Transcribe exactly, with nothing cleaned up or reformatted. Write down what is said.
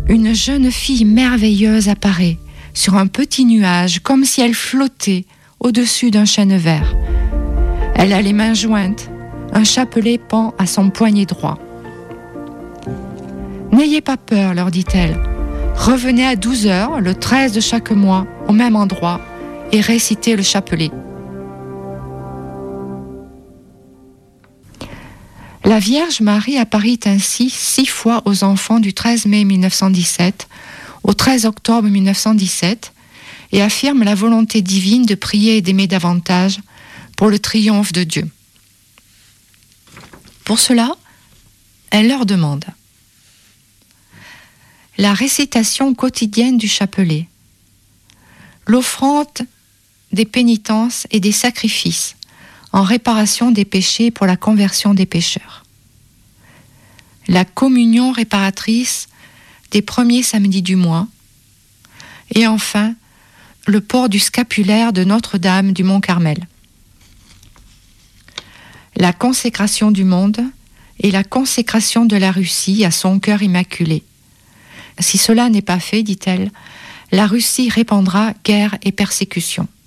une jeune fille merveilleuse apparaît sur un petit nuage, comme si elle flottait au-dessus d'un chêne vert. Elle a les mains jointes, un chapelet pend à son poignet droit. « N'ayez pas peur, leur dit-elle. Revenez à douze heures, le treize de chaque mois, au même endroit, et récitez le chapelet. » La Vierge Marie apparut ainsi six fois aux enfants du treize mai mille neuf cent dix-sept au treize octobre mille neuf cent dix-sept et affirme la volonté divine de prier et d'aimer davantage pour le triomphe de Dieu. Pour cela, elle leur demande la récitation quotidienne du chapelet, l'offrande des pénitences et des sacrifices en réparation des péchés pour la conversion des pécheurs, la communion réparatrice des premiers samedis du mois, et enfin le port du scapulaire de Notre-Dame du Mont-Carmel, la consécration du monde et la consécration de la Russie à son cœur immaculé. Si cela n'est pas fait, dit-elle, la Russie répandra guerre et persécution.